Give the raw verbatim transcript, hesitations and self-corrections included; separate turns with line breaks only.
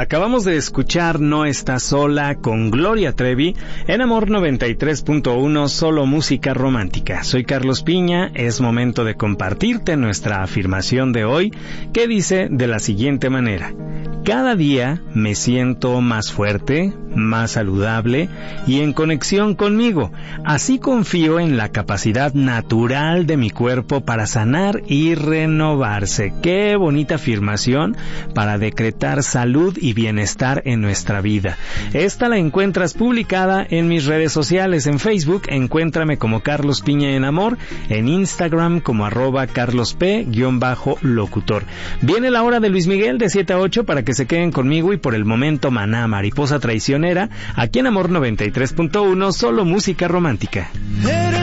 Acabamos de escuchar No Estás Sola con Gloria Trevi en Amor noventa y tres punto uno, solo música romántica. Soy Carlos Piña, es momento de compartirte nuestra afirmación de hoy, que dice de la siguiente manera: cada día me siento más fuerte, más saludable y en conexión conmigo. Así confío en la capacidad natural de mi cuerpo para sanar y renovarse. Qué bonita afirmación para decretar salud y bienestar en nuestra vida. Esta la encuentras publicada en mis redes sociales. En Facebook, encuéntrame como Carlos Piña en Amor, en Instagram como arroba carlosp-locutor. Viene la hora de Luis Miguel de siete a ocho para que se queden conmigo y por el momento Maná, Mariposa Traicionera, aquí en Amor noventa y tres punto uno, solo música romántica.